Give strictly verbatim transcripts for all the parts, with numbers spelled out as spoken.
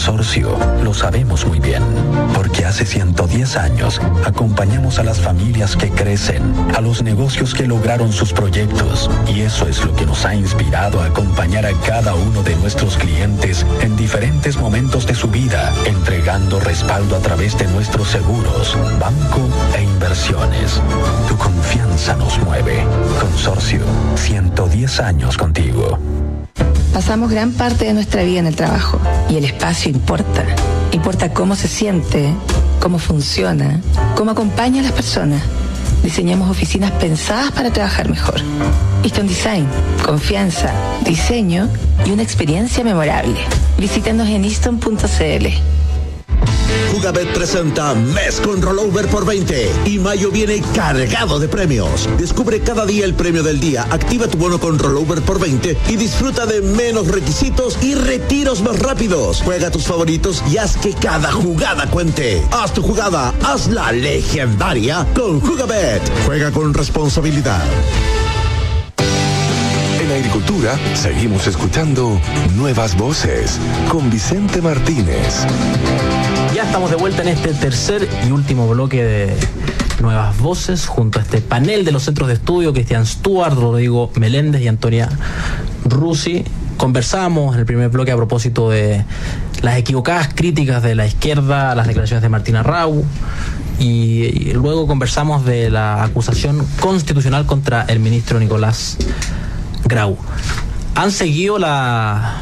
Consorcio lo sabemos muy bien, porque hace ciento diez años acompañamos a las familias que crecen, a los negocios que lograron sus proyectos, y eso es lo que nos ha inspirado a acompañar a cada uno de nuestros clientes en diferentes momentos de su vida, entregando respaldo a través de nuestros seguros, banco e inversiones. Tu confianza nos mueve. Consorcio, ciento diez años contigo. Pasamos gran parte de nuestra vida en el trabajo y el espacio importa. Importa cómo se siente, cómo funciona, cómo acompaña a las personas. Diseñamos oficinas pensadas para trabajar mejor. Easton Design, confianza, diseño y una experiencia memorable. Visítanos en easton punto c l. Jugabet presenta Mes con Rollover por veinte y mayo viene cargado de premios. Descubre cada día el premio del día, activa tu bono con Rollover por veinte y disfruta de menos requisitos y retiros más rápidos. Juega tus favoritos y haz que cada jugada cuente. Haz tu jugada, hazla legendaria con Jugabet. Juega con responsabilidad. En Agricultura seguimos escuchando Nuevas Voces con Vicente Martínez. Ya estamos de vuelta en este tercer y último bloque de Nuevas Voces, junto a este panel de los centros de estudio, Cristian Stuart, Rodrigo Meléndez y Antonia Rusi. Conversamos en el primer bloque a propósito de las equivocadas críticas de la izquierda a las declaraciones de Martín Arrau, y, y luego conversamos de la acusación constitucional contra el ministro Nicolás Grau. Han seguido la...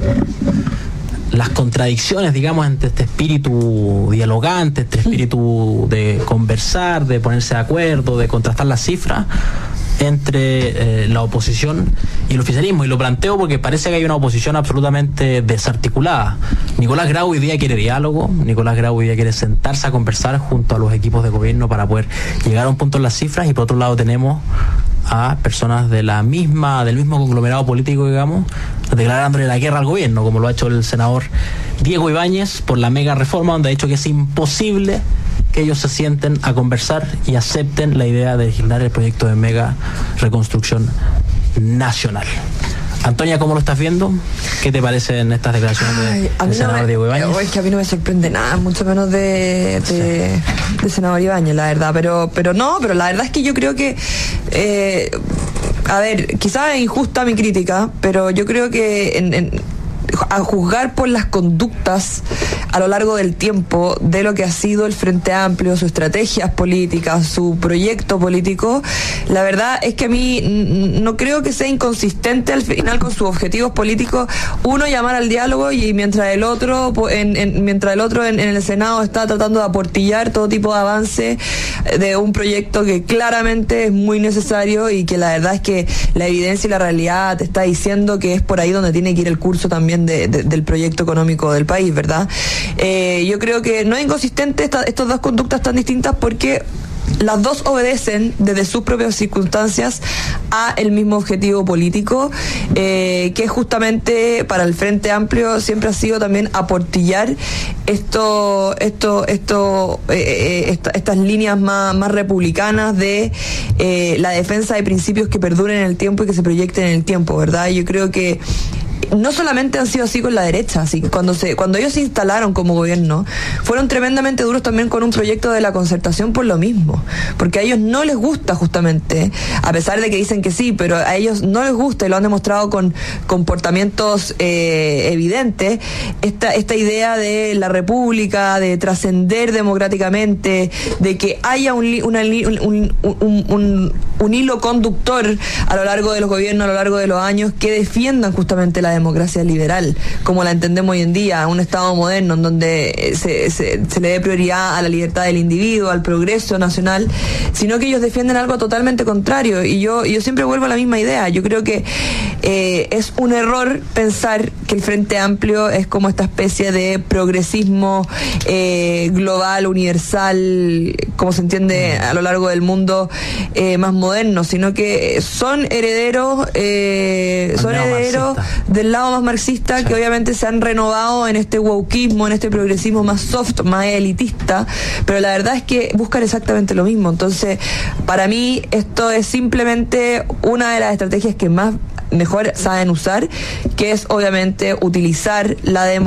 las contradicciones, digamos, entre este espíritu dialogante, este espíritu de conversar, de ponerse de acuerdo, de contrastar las cifras entre eh, la oposición y el oficialismo. Y lo planteo porque parece que hay una oposición absolutamente desarticulada. Nicolás Grau hoy día quiere diálogo, Nicolás Grau hoy día quiere sentarse a conversar junto a los equipos de gobierno para poder llegar a un punto en las cifras, y por otro lado tenemos a personas de la misma, del mismo conglomerado político, digamos, declarándole la guerra al gobierno, como lo ha hecho el senador Diego Ibáñez por la mega reforma, donde ha dicho que es imposible que ellos se sienten a conversar y acepten la idea de legislar el proyecto de mega reconstrucción nacional. Antonia, ¿cómo lo estás viendo? ¿Qué te parecen estas declaraciones de, Ay, del senador no me, Diego Ibáñez? Es que a mí no me sorprende nada, mucho menos de, de, sí. de senador Ibáñez, la verdad. Pero, pero no, pero la verdad es que yo creo que... Eh, a ver, quizás es injusta mi crítica, pero yo creo que en, en, a juzgar por las conductas a lo largo del tiempo de lo que ha sido el Frente Amplio, sus estrategias políticas, su proyecto político, la verdad es que a mí n- no creo que sea inconsistente al final con sus objetivos políticos, uno llamar al diálogo, y mientras el otro en, en, mientras el otro en, en el Senado está tratando de aportillar todo tipo de avance de un proyecto que claramente es muy necesario, y que la verdad es que la evidencia y la realidad te está diciendo que es por ahí donde tiene que ir el curso también de, de, del proyecto económico del país, ¿verdad? Eh, yo creo que no es inconsistente esta, estas dos conductas tan distintas, porque las dos obedecen desde sus propias circunstancias a el mismo objetivo político, eh, que justamente para el Frente Amplio siempre ha sido también aportillar esto, esto, esto, eh, esta, estas líneas más, más republicanas de eh, la defensa de principios que perduren en el tiempo y que se proyecten en el tiempo, ¿verdad? Yo creo que no solamente han sido así con la derecha, así que cuando se cuando ellos se instalaron como gobierno, fueron tremendamente duros también con un proyecto de la concertación por lo mismo, porque a ellos no les gusta, justamente, a pesar de que dicen que sí, pero a ellos no les gusta, y lo han demostrado con comportamientos eh, evidentes, esta esta idea de la república, de trascender democráticamente, de que haya un, una, un, un, un, un, un hilo conductor a lo largo de los gobiernos, a lo largo de los años, que defiendan justamente la democracia liberal, como la entendemos hoy en día, un Estado moderno en donde se, se, se le dé prioridad a la libertad del individuo, al progreso nacional, sino que ellos defienden algo totalmente contrario. Y yo, yo siempre vuelvo a la misma idea. Yo creo que eh, es un error pensar que el Frente Amplio es como esta especie de progresismo eh, global, universal, como se entiende a lo largo del mundo, eh, más moderno, sino que son herederos, eh, son herederos del lado más marxista, sí, que obviamente se han renovado en este wokismo, en este progresismo más soft, más elitista, pero la verdad es que buscan exactamente lo mismo. Entonces, para mí, esto es simplemente una de las estrategias que más mejor saben usar, que es obviamente utilizar la democracia